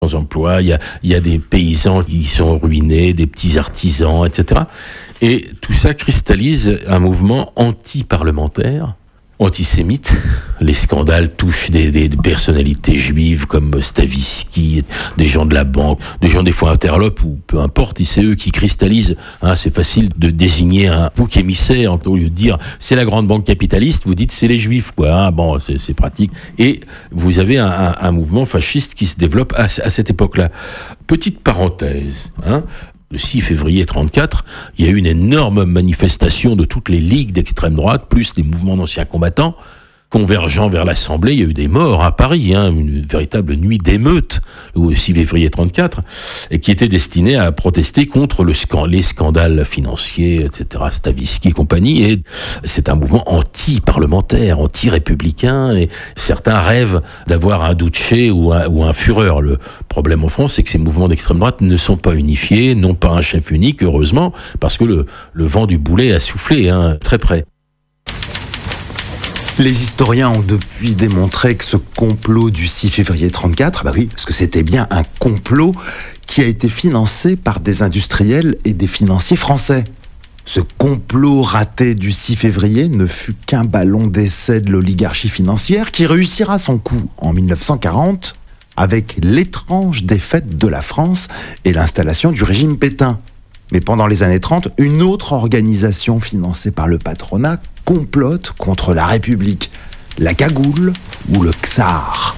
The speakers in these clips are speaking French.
sans emploi, il y a des paysans qui sont ruinés, des petits artisans, etc. Et tout ça cristallise un mouvement anti-parlementaire, antisémite. Les scandales touchent des personnalités juives comme Stavisky, des gens de la banque, des gens des fois interlopes ou peu importe, c'est eux qui cristallisent. C'est facile de désigner un bouc émissaire au lieu de dire c'est la grande banque capitaliste, vous dites c'est les juifs, quoi. C'est pratique. Et vous avez un mouvement fasciste qui se développe à cette époque-là. Petite parenthèse, le 6 février 1934, il y a eu une énorme manifestation de toutes les ligues d'extrême droite, plus les mouvements d'anciens combattants, convergeant vers l'Assemblée. Il y a eu des morts à Paris, une véritable nuit d'émeute, le 6 février 1934, et qui était destinée à protester contre les scandales financiers, etc., Stavisky et compagnie. Et c'est un mouvement anti-parlementaire, anti-républicain, et certains rêvent d'avoir un Duce ou un Führer. Le problème en France, c'est que ces mouvements d'extrême droite ne sont pas unifiés, n'ont pas un chef unique, heureusement, parce que le vent du boulet a soufflé, très près. Les historiens ont depuis démontré que ce complot du 6 février 1934, parce que c'était bien un complot qui a été financé par des industriels et des financiers français. Ce complot raté du 6 février ne fut qu'un ballon d'essai de l'oligarchie financière qui réussira son coup en 1940 avec l'étrange défaite de la France et l'installation du régime Pétain. Mais pendant les années 30, une autre organisation financée par le patronat complote contre la République, la Cagoule ou le Czar.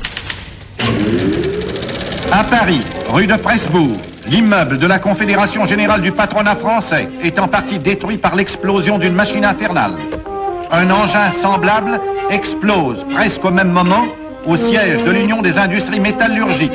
À Paris, rue de Presbourg, l'immeuble de la Confédération Générale du Patronat Français est en partie détruit par l'explosion d'une machine infernale. Un engin semblable explose presque au même moment au siège de l'Union des industries métallurgiques.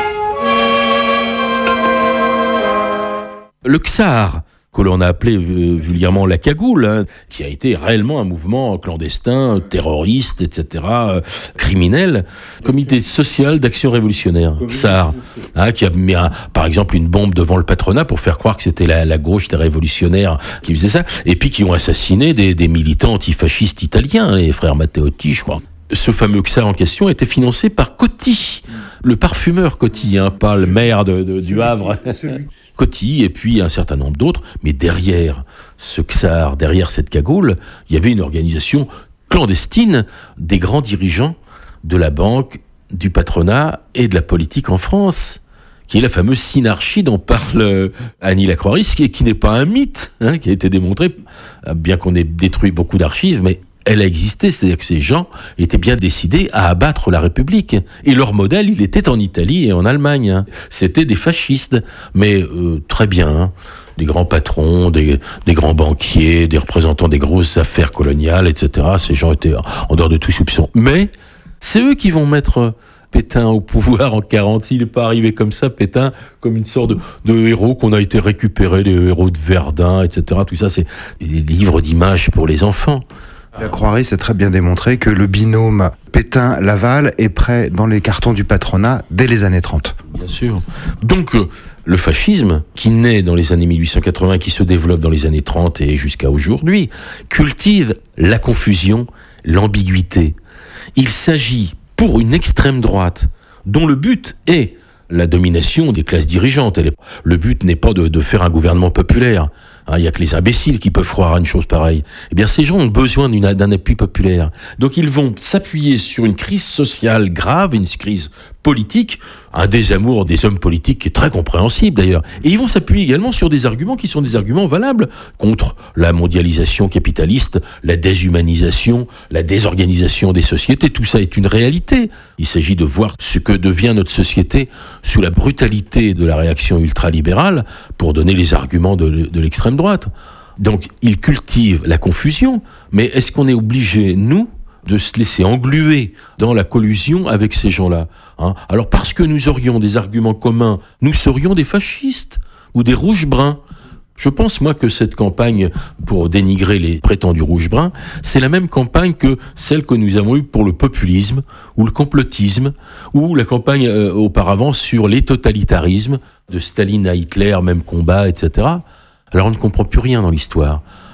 Le Czar, que l'on a appelé vulgairement la Cagoule, qui a été réellement un mouvement clandestin, terroriste, etc., criminel, comité social d'action révolutionnaire, Czar, qui a mis par exemple une bombe devant le patronat pour faire croire que c'était la gauche des révolutionnaires qui faisait ça, et puis qui ont assassiné des militants antifascistes italiens, les frères Matteotti, je crois. Ce fameux Czar en question était financé par Coty, le parfumeur Coty, pas le maire du Havre. Coty, et puis un certain nombre d'autres. Mais derrière ce Czar, derrière cette cagoule, il y avait une organisation clandestine des grands dirigeants de la banque, du patronat et de la politique en France, qui est la fameuse synarchie dont parle Annie Lacroix-Rice, qui n'est pas un mythe, qui a été démontré, bien qu'on ait détruit beaucoup d'archives, mais elle a existé, c'est-à-dire que ces gens étaient bien décidés à abattre la République. Et leur modèle, il était en Italie et en Allemagne. C'était des fascistes, mais très bien. Des grands patrons, des grands banquiers, des représentants des grosses affaires coloniales, etc. Ces gens étaient en dehors de tout soupçon. Mais c'est eux qui vont mettre Pétain au pouvoir en 1940. Il n'est pas arrivé comme ça, Pétain, comme une sorte de héros qu'on a été récupéré, des héros de Verdun, etc. Tout ça, c'est des livres d'images pour les enfants. Lacroix-Rice a très bien démontré que le binôme Pétain-Laval est prêt dans les cartons du patronat dès les années 30. Bien sûr. Donc, le fascisme, qui naît dans les années 1880, qui se développe dans les années 30 et jusqu'à aujourd'hui, cultive la confusion, l'ambiguïté. Il s'agit, pour une extrême droite, dont le but est la domination des classes dirigeantes. Le but n'est pas de faire un gouvernement populaire. Il n'y a que les imbéciles qui peuvent croire à une chose pareille. Eh bien, ces gens ont besoin d'un appui populaire. Donc, ils vont s'appuyer sur une crise sociale grave, une crise politique, un désamour des hommes politiques qui est très compréhensible d'ailleurs. Et ils vont s'appuyer également sur des arguments qui sont des arguments valables contre la mondialisation capitaliste, la déshumanisation, la désorganisation des sociétés. Tout ça est une réalité. Il s'agit de voir ce que devient notre société sous la brutalité de la réaction ultralibérale pour donner les arguments de l'extrême droite. Donc, ils cultivent la confusion, mais est-ce qu'on est obligé, nous, de se laisser engluer dans la collusion avec ces gens-là, Alors, parce que nous aurions des arguments communs, nous serions des fascistes ou des rouges-bruns. Je pense, moi, que cette campagne pour dénigrer les prétendus rouges-bruns, c'est la même campagne que celle que nous avons eue pour le populisme ou le complotisme, ou la campagne auparavant sur les totalitarismes, de Staline à Hitler, même combat, etc. Alors, on ne comprend plus rien dans l'histoire.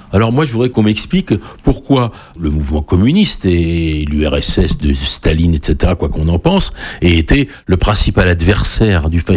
Alors moi, je voudrais qu'on m'explique pourquoi le mouvement communiste et l'URSS de Staline, etc., quoi qu'on en pense, ait été le principal adversaire du fascisme